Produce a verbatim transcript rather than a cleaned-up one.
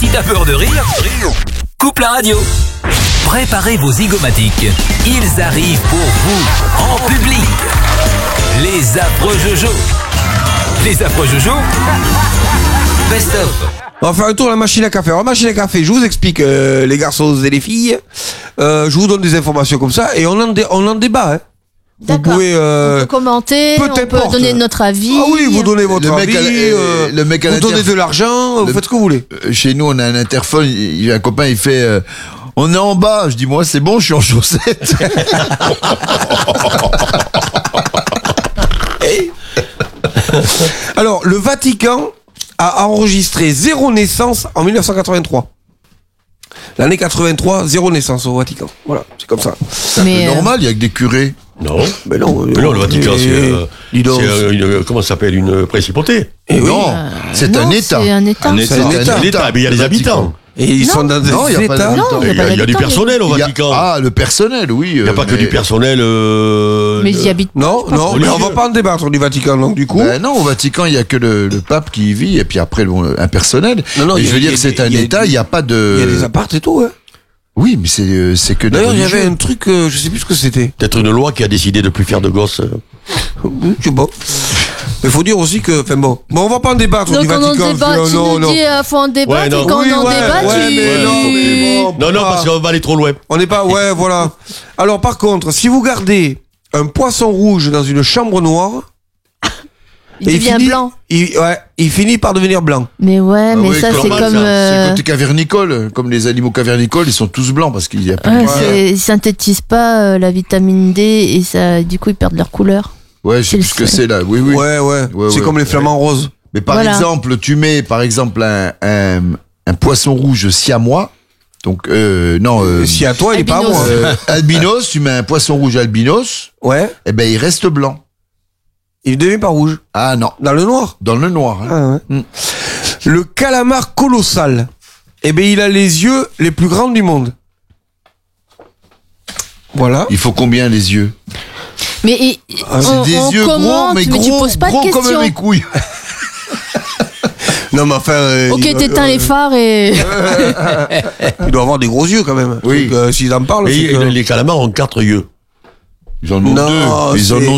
T'as peur de rire? Coupe la radio. Préparez vos zygomatiques. Ils arrivent pour vous, en public. Les affreux Jojo. Les affreux Jojo. Best of. On va faire un tour à la machine à café. Alors, la machine à café, je vous explique, euh, les garçons et les filles. Euh, je vous donne des informations comme ça et on en, dé- on en débat. Hein. D'accord. Vous pouvez, euh, on peut commenter, peu on peut importe. donner notre avis. Ah oui, vous donnez votre Le avis, mec à la- euh, le mec à vous donnez l'inter- de l'argent, vous le- faites ce que vous voulez. Euh, Chez nous, on a un interphone. Il y a un copain, il fait euh, on est en bas. Je dis moi, c'est bon, je suis en chaussettes. Alors, le Vatican a enregistré zéro naissance en dix-neuf cent quatre-vingt-trois. L'année quatre-vingt-trois, zéro naissance au Vatican. Voilà, c'est comme ça. C'est Mais, un peu euh, normal, il y a que des curés. Non. Mais non, Mais non, le Vatican, c'est, euh, dis donc. c'est euh, une, comment ça s'appelle, une principauté. Eh oui. Non, c'est non, un État. C'est un État. Un C'est un État. L'État, mais il y a des Le Vatican. habitants. Et ils Non. sont dans des Non, il y a pas états. de- Non, il Il n'y y a a, pas il y a du d'habitants, personnel au Il y a- Vatican. Ah, le personnel, oui. Il n'y a pas que du personnel. Euh, mais de- ils y habitent. Non, non, mais on va pas en débattre du Vatican, donc du coup. Ben non, au Vatican, il y a que le, le pape qui y vit, et puis après, bon, un personnel. Non, non, Mais il y a- je veux il y dire, a- c'est un il y a- État, il n'y a pas de. Il y a des apparts et tout, hein. Oui, mais c'est euh, c'est que des D'ailleurs, il y religieux. avait un truc, euh, je sais plus ce que c'était. Peut-être une loi qui a décidé de plus faire de gosses. Je sais pas. Mais faut dire aussi que, enfin bon, bon, on va pas en débattre Donc du on en Vatican. débat, parce que, tu non, nous non. dis euh, faut en débattre Ouais, non. et quand Oui, on en ouais, débat, ouais, tu... mais non, mais bon. Non, non, pas- parce qu'on va aller trop loin. On n'est pas, ouais, voilà. Alors par contre, si vous gardez un poisson rouge dans une chambre noire, il et devient finit, blanc. il, ouais, il finit par devenir blanc. Mais ouais, Ah mais oui, ça c'est normal, comme... ça. euh, C'est côté cavernicole, comme les animaux cavernicoles, ils sont tous blancs parce qu'il y a plus ouais, de c'est- ils synthétisent pas euh, la vitamine D et ça, du coup ils perdent leur couleur. Ouais, je sais c'est plus ce que le- c'est là. Oui, oui. Ouais, ouais. Ouais, c'est ouais. comme les flamants roses. Mais par Voilà. exemple, tu mets par exemple un, un, un poisson rouge siamois. Donc, euh, non, euh, Si à toi, il est pas à albinos. moi. euh, albinos, tu mets un poisson rouge albinos, Ouais. et ben il reste blanc. Il devient pas rouge. Ah non, Dans le noir. dans le noir. hein. Ah, ouais. Mm. Le calamar colossal. Eh bien, il a les yeux les plus grands du monde. Voilà. Il faut combien les yeux? Mais et- Ah, C'est on, des on yeux gros, commente, mais mais tu gros, poses pas gros de comme questions. mes couilles. Non, mais enfin. euh, Ok, il, t'éteins euh, les phares et... il doit avoir des gros yeux quand même. Oui. Donc, euh, s'ils en parlent, Et c'est que- les calamars ont quatre yeux. Ils en ont Non, deux. Ils en c'est- ont